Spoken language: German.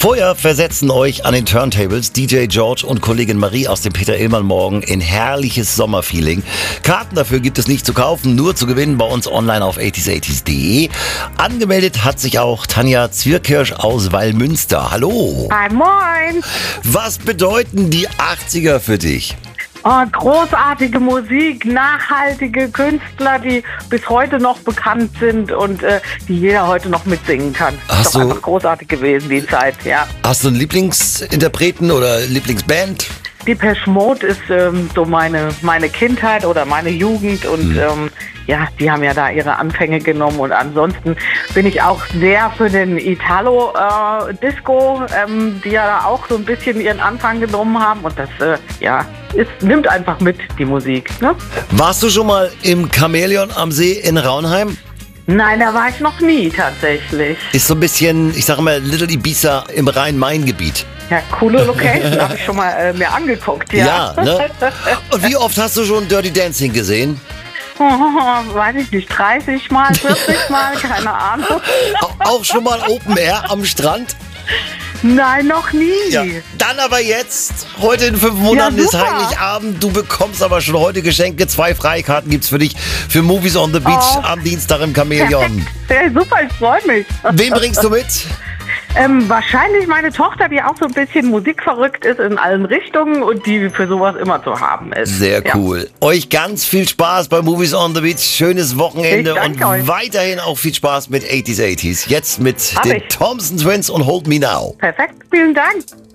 Vorher versetzen euch an den Turntables DJ George und Kollegin Marie aus dem Peter Illmann Morgen in herrliches Sommerfeeling. Karten dafür gibt es nicht zu kaufen, nur zu gewinnen bei uns online auf 80s80s.de. Angemeldet hat sich auch Tanja Zwirkirsch aus Wallmünster. Hallo. Hi, moin. Was bedeuten die 80er für dich? Oh, großartige Musik, nachhaltige Künstler, die bis heute noch bekannt sind und die jeder heute noch mitsingen kann. Ist doch einfach großartig gewesen, die Zeit, ja. Hast du einen Lieblingsinterpreten oder Lieblingsband? Depeche Mode ist so meine Kindheit oder meine Jugend und ja, die haben ja da ihre Anfänge genommen und ansonsten bin ich auch sehr für den Italo-Disco, die ja da auch so ein bisschen ihren Anfang genommen haben und das, nimmt einfach mit, die Musik. Ne? Warst du schon mal im Chamäleon am See in Raunheim? Nein, da war ich noch nie tatsächlich. Ist so ein bisschen, ich sage mal, Little Ibiza im Rhein-Main-Gebiet. Ja, coole Location, habe ich schon mal mir angeguckt, ja. Ja, ne? Und wie oft hast du schon Dirty Dancing gesehen? Weiß ich nicht, 30 Mal, 40 Mal, keine Ahnung. Auch schon mal Open Air am Strand? Nein, noch nie. Ja. Dann aber jetzt, heute in 5 Monaten ist Heiligabend. Du bekommst aber schon heute Geschenke. 2 Freikarten gibt's für dich für Movies on the Beach am Dienstag im Chamäleon. Ja, super, ich freue mich. Wen bringst du mit? Wahrscheinlich meine Tochter, die auch so ein bisschen musikverrückt ist in allen Richtungen und die für sowas immer zu haben ist. Sehr cool. Ja. Euch ganz viel Spaß bei Movies on the Beach. Schönes Wochenende und weiterhin auch viel Spaß mit 80s80s. Jetzt mit den Thompson Twins und Hold Me Now. Perfekt, vielen Dank.